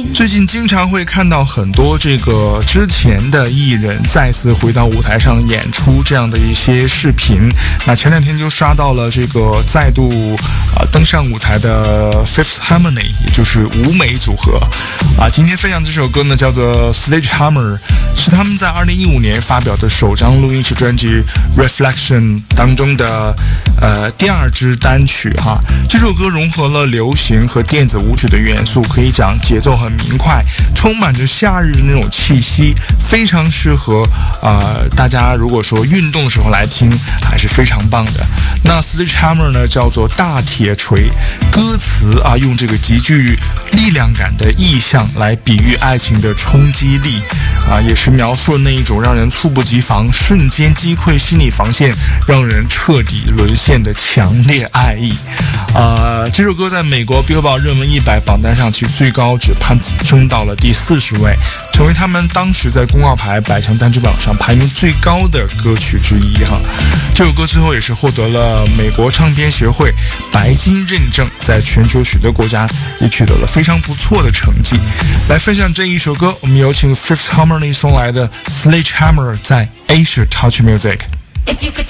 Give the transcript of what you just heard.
最近经常会看到很多这个之前的艺人再次回到舞台上演出这样的一些视频。那前两天就刷到了这个再度登上舞台的 Fifth Harmony， 也就是五美组合今天分享这首歌呢叫做 Sledgehammer， 是他们在2015年发表的首张录音室专辑 Reflection 当中的第二支单曲这首歌融合了流行和电子舞曲的元素，可以讲节奏很明快，充满着夏日的那种气息，非常适合大家如果说运动的时候来听，还是非常棒的。那 Sledgehammer 呢叫做大铁锤，歌词用这个极具力量感的意象来比喻爱情的冲击力也是描述了那一种让人猝不及防、瞬间击溃心理防线、让人彻底沦陷的强烈爱意。这首歌在美国 Billboard 热门100榜单上其实最高只攀升到了第40位，成为他们当时在公告牌100强单曲榜上排名最高的歌曲之一这首歌最后也是获得了美国唱片协会白金认证，在全球许多国家也取得了非常不错的成绩。来分享这一首歌，我们有请 Fifth Harmony 送来的 Sledgehammer 在 Asia Touch Music。 If you could